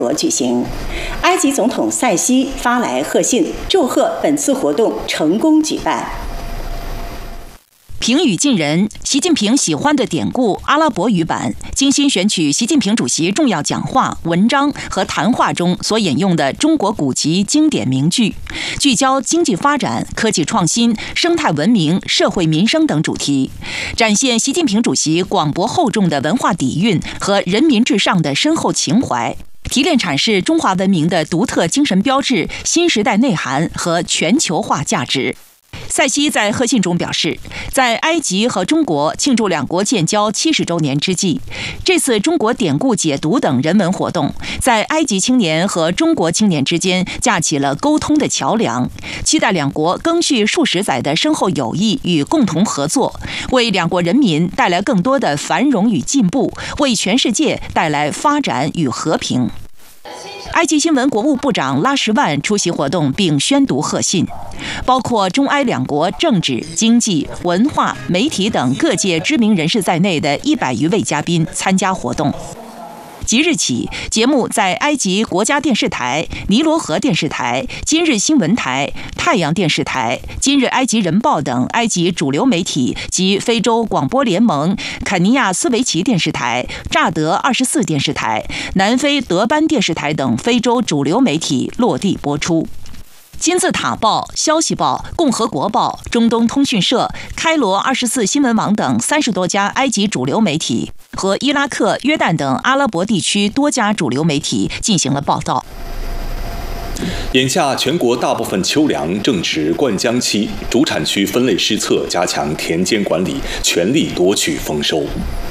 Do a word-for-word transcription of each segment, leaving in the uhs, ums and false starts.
罗举行。埃及总统塞西发来贺信，祝贺本次活动成功举办。 平语近人，习近平喜欢的典故阿拉伯语版，精心选取习近平主席重要讲话、文章和谈话中所引用的中国古籍经典名句，聚焦经济发展、科技创新、生态文明、社会民生等主题，展现习近平主席广博厚重的文化底蕴和人民至上的深厚情怀，提炼阐释中华文明的独特精神标志、新时代内涵和全球化价值。塞西在贺信中表示，在埃及和中国庆祝两国建交七十周年之际，这次中国典故解读等人文活动，在埃及青年和中国青年之间架起了沟通的桥梁，期待两国赓续数十载的深厚友谊与共同合作，为两国人民带来更多的繁荣与进步，为全世界带来发展与和平。埃及新闻国务部长拉什万出席活动并宣读贺信，包括中埃两国政治、经济、文化、媒体等各界知名人士在内的一百余位嘉宾参加活动。即日起，节目在埃及国家电视台、尼罗河电视台、今日新闻台、太阳电视台、今日埃及人报等埃及主流媒体及非洲广播联盟、肯尼亚斯维奇电视台、乍得二十四电视台、南非德班电视台等非洲主流媒体落地播出。金字塔报、消息报、共和国报、中东通讯社、开罗二十四新闻网等三十多家埃及主流媒体和伊拉克、约旦等阿拉伯地区多家主流媒体进行了报道。 眼下，全国大部分秋粮正值灌浆期，主产区分类施策，加强田间管理，全力夺取丰收。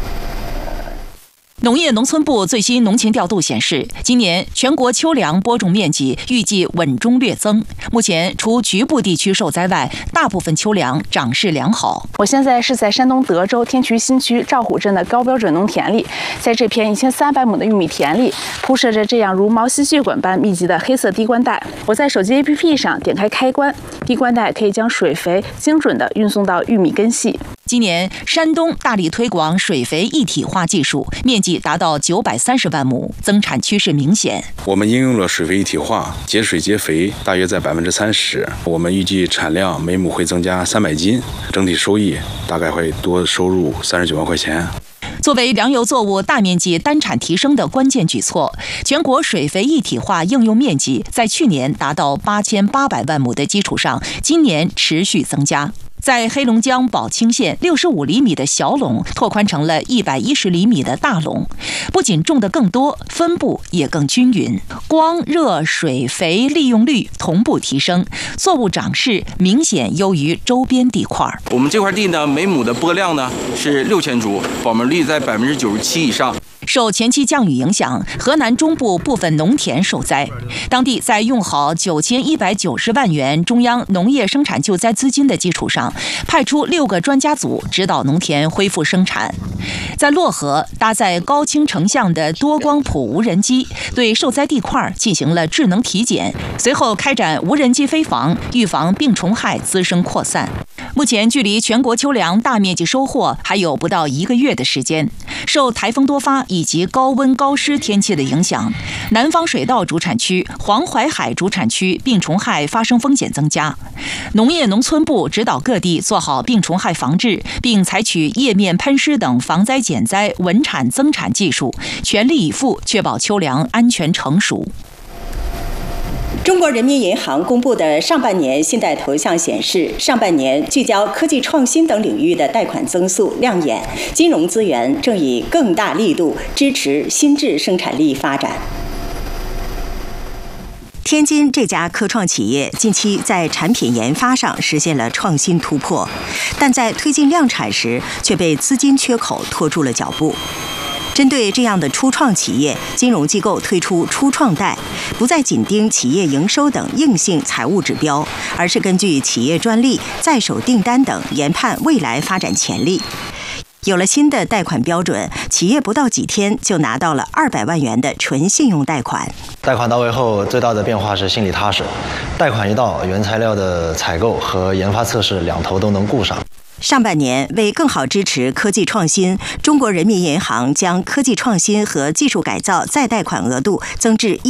农业农村部最新农情调度显示，今年全国秋粮播种面积预计稳中略增。目前，除局部地区受灾外，大部分秋粮长势良好。 我现在是在山东德州天渠新区赵虎镇的高标准农田里，在这片一千三百亩的玉米田里，铺设着这样如毛细血管般密集的黑色滴灌带。我在手机 A P P 上点开开关，滴灌带可以将水肥精准地运送到玉米根系。 今年，山东大力推广水肥一体化技术，面积达到九百三十万亩，增产趋势明显。 我们应用了水肥一体化，节水节肥，大约在百分之三十。我们预计产量每亩会增加三百斤，整体收益大概会多收入三十九万块钱。 作为粮油作物大面积单产提升的关键举措，全国水肥一体化应用面积在去年达到八千八百万亩的基础上，今年持续增加。在黑龙江宝清县，六十五厘米的小垄拓宽成了一百一十厘米的大垄，不仅种得更多，分布也更均匀，光、热、水、肥利用率同步提升，作物长势明显优于周边地块。 我们这块地呢，每亩的播量呢是六千株，保本率在百分之九十七以上。 受前期降雨影响，河南中部部分农田受灾，当地在用好九千一百九十万元中央农业生产救灾资金的基础上，派出六个专家组指导农田恢复生产。在漯河，搭载高清成像的多光谱无人机对受灾地块进行了智能体检，随后开展无人机飞防，预防病虫害滋生扩散。目前距离全国秋粮大面积收获还有不到一个月的时间。受台风多发以及高温高湿天气的影响，南方水稻主产区、黄淮海主产区病虫害发生风险增加。农业农村部指导各地做好病虫害防治，并采取叶面喷施等防灾减灾、稳产增产技术，全力以赴确保秋粮安全成熟。 中国人民银行公布的上半年信贷投向显示，上半年聚焦科技创新等领域的贷款增速亮眼，金融资源正以更大力度支持新质生产力发展。天津这家科创企业近期在产品研发上实现了创新突破，但在推进量产时却被资金缺口拖住了脚步。针对这样的初创企业，金融机构推出初创贷，不再紧盯企业营收等硬性财务指标，而是根据企业专利、在手订单等研判未来发展潜力。有了新的贷款标准，企业不到几天就拿到了二百万元的纯信用贷款。 贷款到位后，最大的变化是心里踏实。贷款一到，原材料的采购和研发测试两头都能顾上。 上半年，为更好支持科技创新，中国人民银行将科技创新和技术改造再贷款额度增至